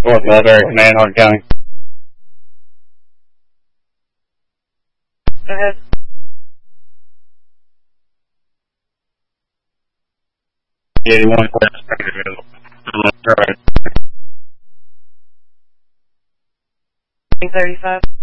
Fourth Military Command, Hardin County. Go ahead. $81. 35.